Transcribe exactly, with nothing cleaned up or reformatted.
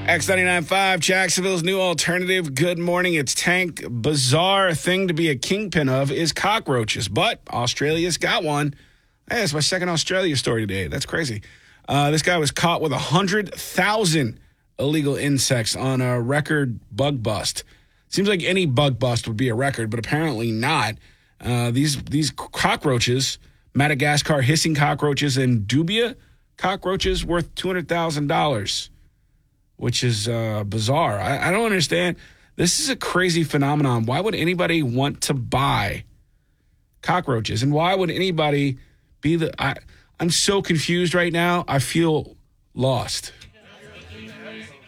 X ninety-nine point five, Jacksonville's new alternative. Good morning. It's Tank. Bizarre thing to be a kingpin of is cockroaches, but Australia's got one. Hey, it's my second Australia story today. That's crazy. Uh, this guy was caught with one hundred thousand illegal insects on a record bug bust. Seems like any bug bust would be a record, but apparently not. Uh, these these cockroaches, Madagascar hissing cockroaches and dubia cockroaches, worth two hundred thousand dollars. Which is uh, bizarre. I, I don't understand. This is a crazy phenomenon. Why would anybody want to buy cockroaches? And why would anybody be the... I, I'm so confused right now. I feel lost.